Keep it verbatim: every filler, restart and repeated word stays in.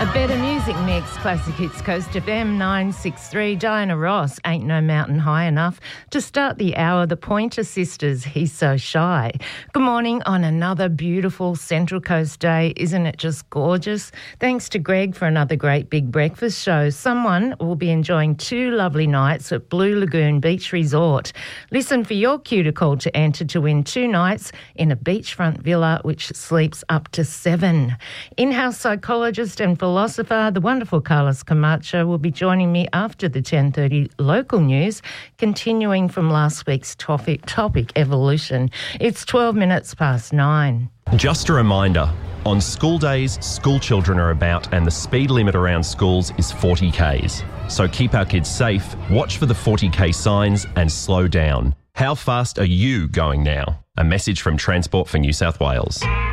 A better music next. Classic Hits Coast F M nine six three. Diana Ross, Ain't No Mountain High Enough. To start the hour, the Pointer Sisters, He's So Shy. Good morning on another beautiful Central Coast day. Isn't it just gorgeous? Thanks to Greg for another great big breakfast show. Someone will be enjoying two lovely nights at Blue Lagoon Beach Resort. Listen for your cue to call to enter to win two nights in a beachfront villa which sleeps up to seven. In-house psychologist and philosopher, the wonderful Carlos Camacho, will be joining me after the ten thirty local news, continuing from last week's topic, topic evolution. It's twelve minutes past nine. Just a reminder, on school days, school children are about and the speed limit around schools is forty kays. So keep our kids safe, watch for the forty k signs and slow down. How fast are you going now? A message from Transport for New South Wales.